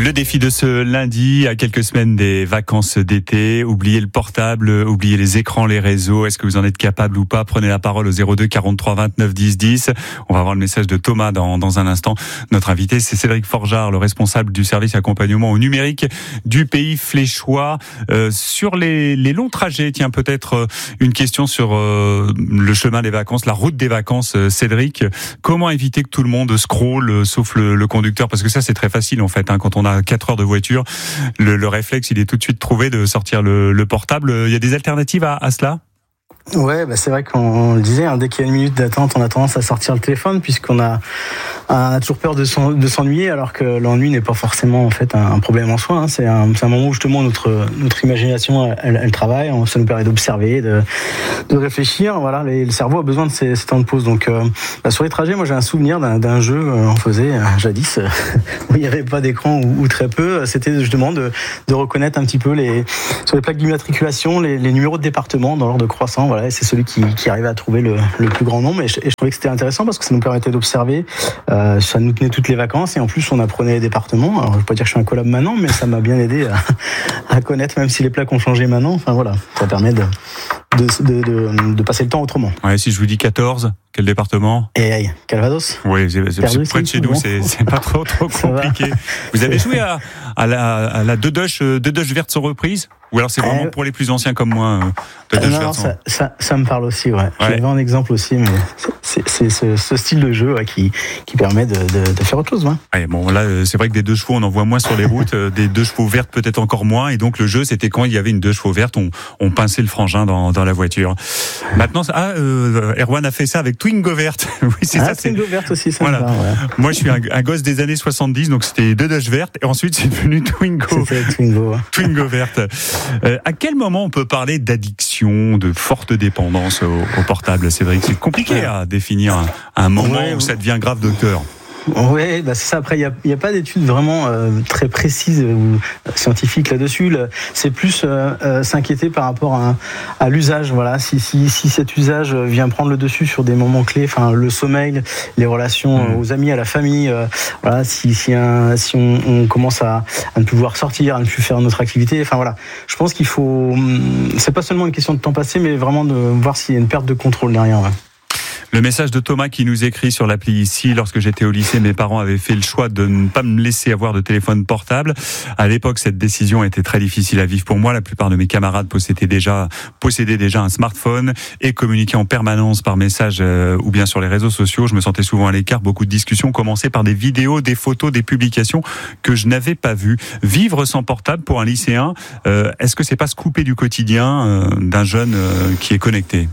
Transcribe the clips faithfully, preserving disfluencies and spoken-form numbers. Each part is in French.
Le défi de ce lundi, à quelques semaines des vacances d'été, oubliez le portable, oubliez les écrans, les réseaux. Est-ce que vous en êtes capable ou pas? Prenez la parole au zéro deux quarante-trois vingt-neuf dix dix. On va avoir le message de Thomas dans, dans un instant. Notre invité, c'est Cédric Forgeard, le responsable du service accompagnement au numérique du Pays Fléchois. Euh, sur les, les longs trajets, tiens, peut-être euh, une question sur euh, le chemin des vacances, la route des vacances. Euh, Cédric, comment éviter que tout le monde scrolle, euh, sauf le, le conducteur? Parce que ça, c'est très facile en fait, hein, quand on a quatre heures de voiture, le, le réflexe, il est tout de suite trouvé de sortir le, le portable. Il y a des alternatives à, à cela? Ouais, bah c'est vrai qu'on le disait, hein, dès qu'il y a une minute d'attente, on a tendance à sortir le téléphone puisqu'on a, on a toujours peur de, s'en, de s'ennuyer, alors que l'ennui n'est pas forcément en fait un, un problème en soi. Hein. C'est, un, c'est un moment où justement notre notre imagination elle, elle travaille, ça nous permet d'observer, de, de réfléchir. Voilà, les, le cerveau a besoin de ces, ces temps de pause. Donc euh, bah, sur les trajets, moi j'ai un souvenir d'un, d'un jeu euh, on faisait euh, jadis euh, où il n'y avait pas d'écran ou, ou très peu. C'était justement de, de reconnaître un petit peu les sur les plaques d'immatriculation les, les numéros de département dans l'ordre croissant. Voilà, et c'est celui qui, qui arrivait à trouver le, le plus grand nombre. Et je, et je trouvais que c'était intéressant parce que ça nous permettait d'observer. Euh, ça nous tenait toutes les vacances et en plus on apprenait les départements. Alors je ne vais pas dire que je suis un collab maintenant, mais ça m'a bien aidé à, à connaître, même si les plaques ont changé maintenant. Enfin voilà, ça permet de, de, de, de, de passer le temps autrement. Ouais, si je vous dis quatorze, quel département? Et aïe, Calvados. Oui, c'est, c'est, c'est près de chez nous, bon. c'est, c'est pas trop trop compliqué. Vous avez joué à, à la, à la deux doches, deux doches vertes sans reprise? Ou alors c'est vraiment euh, pour les plus anciens comme moi, deux doches euh, vertes sans... ça, ça, ça me parle aussi, ouais. ouais. J'avais un exemple aussi, mais c'est, c'est, c'est ce style de jeu ouais, qui, qui permet de, de, de faire autre chose. Ouais. Ouais, bon, là, c'est vrai que des deux chevaux, on en voit moins sur les routes, des deux chevaux vertes peut-être encore moins, et donc le jeu, c'était quand il y avait une deux chevaux verte, on, on pinçait le frangin dans, dans la voiture. Maintenant, ah, euh, Erwan a fait ça avec Twingo verte. Oui, c'est ah, ça. Twingo c'est... verte aussi, ça voilà. me parle, ouais. Moi, je suis un, un gosse des années soixante-dix, donc c'était deux doches vertes, et ensuite c'est devenu Twingo. C'était Twingo. Ouais. Twingo verte. Euh, à quel moment on peut parler d'addiction, de forte dépendance au, au portable, Cédric? C'est compliqué à définir un, un moment ouais, où ça devient grave, docteur. Oui, bah c'est ça. Après, il n'y a, y a pas d'études vraiment euh, très précises ou euh, scientifiques là-dessus. Le, c'est plus euh, euh, s'inquiéter par rapport à, à l'usage. Voilà, si, si, si cet usage vient prendre le dessus sur des moments clés, enfin le sommeil, les relations mmh. aux amis, à la famille. Euh, voilà, si, si, un, si on, on commence à, à ne plus pouvoir sortir, à ne plus faire notre activité. Enfin voilà, je pense qu'il faut. C'est pas seulement une question de temps passé, mais vraiment de voir s'il y a une perte de contrôle derrière. Ouais. Le message de Thomas qui nous écrit sur l'appli ici. Lorsque j'étais au lycée, mes parents avaient fait le choix de ne pas me laisser avoir de téléphone portable. À l'époque, cette décision était très difficile à vivre pour moi. La plupart de mes camarades possédaient déjà, possédaient déjà un smartphone et communiquaient en permanence par message euh, ou bien sur les réseaux sociaux. Je me sentais souvent à l'écart. Beaucoup de discussions commençaient par des vidéos, des photos, des publications que je n'avais pas vues. Vivre sans portable pour un lycéen, euh, est-ce que c'est pas se couper du quotidien euh, d'un jeune euh, qui est connecté?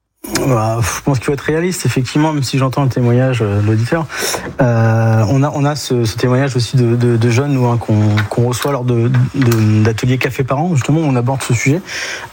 Bah, je pense qu'il faut être réaliste, effectivement, même si j'entends le témoignage de l'auditeur. Euh, on a, on a ce, ce témoignage aussi de, de, de jeunes nous, hein, qu'on, qu'on reçoit lors de, de, d'ateliers café parents, justement, où on aborde ce sujet.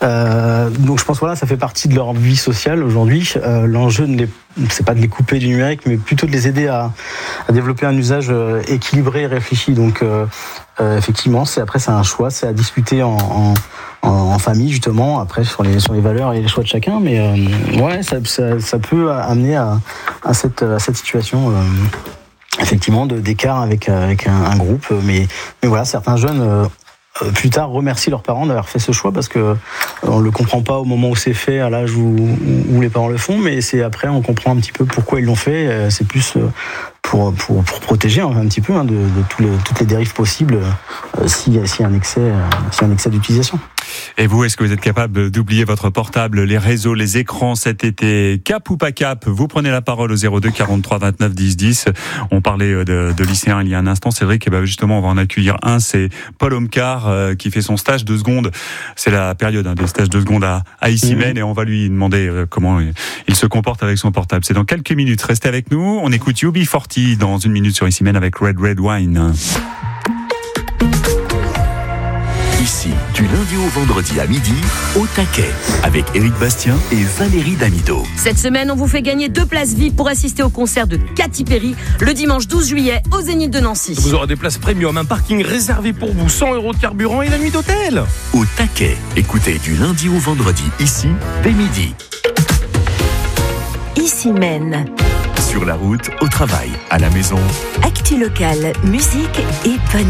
Euh, donc je pense voilà, ça fait partie de leur vie sociale aujourd'hui. Euh, l'enjeu ne les, c'est pas de les couper du numérique, mais plutôt de les aider à, à développer un usage équilibré et réfléchi. Donc euh, euh, effectivement, c'est après c'est un choix, c'est à discuter en, en en famille justement après sur les sur les valeurs et les choix de chacun, mais euh, ouais ça, ça ça peut amener à à cette à cette situation euh, effectivement de d'écart avec avec un, un groupe, mais mais voilà, certains jeunes euh, plus tard remercient leurs parents d'avoir fait ce choix parce que on le comprend pas au moment où c'est fait, à l'âge où, où les parents le font, mais c'est après on comprend un petit peu pourquoi ils l'ont fait. C'est plus pour pour, pour protéger un petit peu hein, de, de tout le, toutes les dérives possibles euh, s'il y a, s'il y a un excès euh, s'il y a un excès d'utilisation. Et vous, est-ce que vous êtes capable d'oublier votre portable, les réseaux, les écrans cet été? Cap ou pas cap? Vous prenez la parole au zéro deux quarante-trois vingt-neuf dix dix. On parlait de, de lycéens il y a un instant, Cédric, et ben justement on va en accueillir un, c'est Paul Omcar euh, qui fait son stage de seconde. C'est la période hein, des stages de seconde à, à Issy-Meynes, mmh. et on va lui demander euh, comment il, il se comporte avec son portable. C'est dans quelques minutes. Restez avec nous. On écoute U B quarante dans une minute sur Issy-Meynes avec Red Red Wine. Ici, du lundi au vendredi à midi, au taquet, avec Éric Bastien et Valérie Damido. Cette semaine, on vous fait gagner deux places V I P pour assister au concert de Katy Perry le dimanche douze juillet au Zénith de Nancy. Vous aurez des places premium, un parking réservé pour vous, cent euros de carburant et la nuit d'hôtel. Au taquet, écoutez du lundi au vendredi, ici, dès midi. Issy-Meynes. Sur la route, au travail, à la maison. Actu locale, musique et panier.